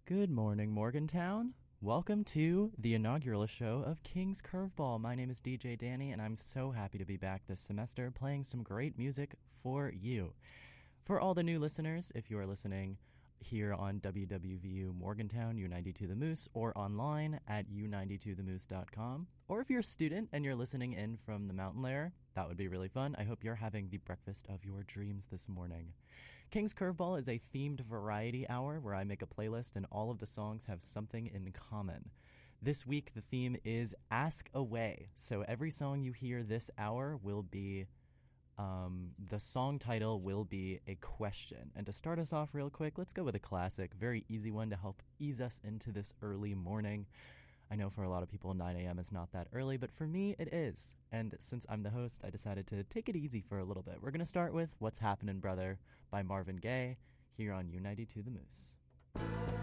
Good morning, Morgantown. Welcome to the inaugural show of King's Curveball. My name is DJ Danny, and I'm so happy to be back this semester playing some great music for you. For all the new listeners, if you are listening here on WWVU Morgantown, U92 The Moose, or online at u92themoose.com, or if you're a student and you're listening in from the mountain lair, that would be really fun. I hope you're having the breakfast of your dreams this morning. King's Curveball is a themed variety hour where I make a playlist and all of the songs have something in common. This week, the theme is Ask Away. So every song you hear this hour will be the song title will be a question. And to start us off real quick, let's go with a classic, very easy one to help ease us into this early morning. I know for a lot of people 9 a.m. is not that early, but for me it is. And since I'm the host, I decided to take it easy for a little bit. We're going to start with What's Happenin' Brother by Marvin Gaye here on U92 The Moose.